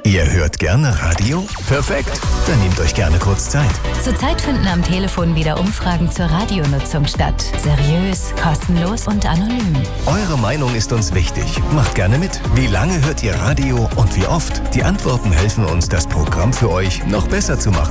Ihr hört gerne Radio? Perfekt, dann nehmt euch gerne kurz Zeit. Zurzeit finden am Telefon wieder Umfragen zur Radionutzung statt. Seriös, kostenlos und anonym. Eure Meinung ist uns wichtig. Macht gerne mit. Wie lange hört ihr Radio und wie oft? Die Antworten helfen uns, das Programm für euch noch besser zu machen.